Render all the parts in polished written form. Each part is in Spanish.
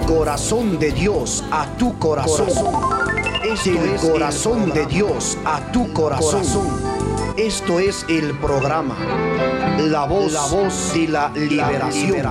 corazón de Dios a tu corazón. Es el corazón de Dios a tu corazón. Esto es el programa La Voz de la Liberación.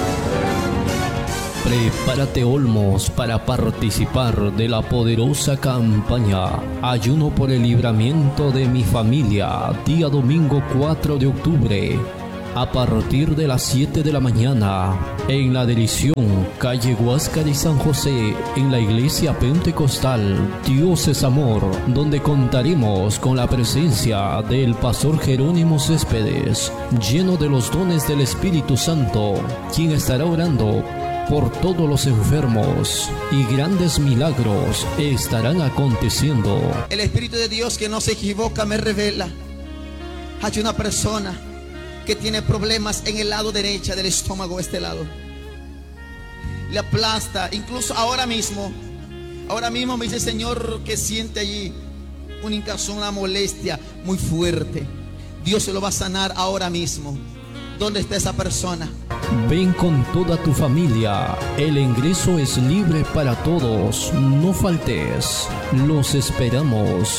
Prepárate, Olmos, para participar de la poderosa campaña Ayuno por el libramiento de mi familia, día domingo 4 de octubre, a partir de las 7 de la mañana, en la dirección calle Huáscar y San José, en la iglesia pentecostal Dios es Amor, donde contaremos con la presencia del pastor Jerónimo Céspedes, lleno de los dones del Espíritu Santo, quien estará orando por todos los enfermos, y grandes milagros estarán aconteciendo. El Espíritu de Dios, que no se equivoca, me revela: hay una persona que tiene problemas en el lado derecho del estómago, este lado le aplasta, incluso ahora mismo me dice el Señor que siente allí un hinchazón, una molestia muy fuerte. Dios se lo va a sanar ahora mismo. ¿Dónde está esa persona? Ven con toda tu familia. El ingreso es libre para todos. No faltes. Los esperamos.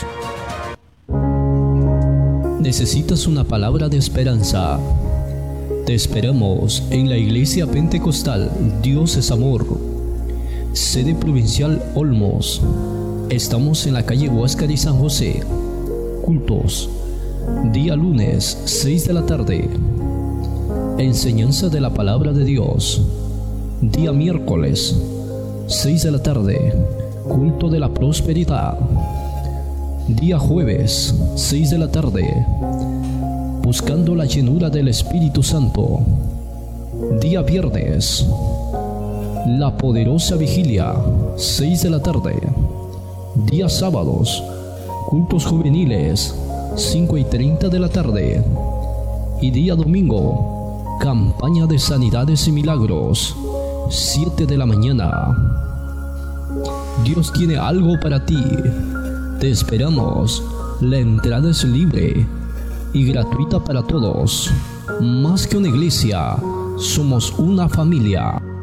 ¿Necesitas una palabra de esperanza? Te esperamos en la iglesia pentecostal Dios es Amor, sede provincial Olmos. Estamos en la calle Huáscar y San José. Cultos: día lunes 6 de la tarde, enseñanza de la palabra de Dios. Día miércoles 6 de la tarde, culto de la prosperidad. Día jueves 6 de la tarde, buscando la llenura del Espíritu Santo. Día viernes, la poderosa vigilia 6 de la tarde. Día sábados, cultos juveniles 5:30 de la tarde. Y día domingo, campaña de sanidades y milagros 7 de la mañana. Dios tiene algo para ti. Te esperamos. La entrada es libre y gratuita para todos. Más que una iglesia, somos una familia.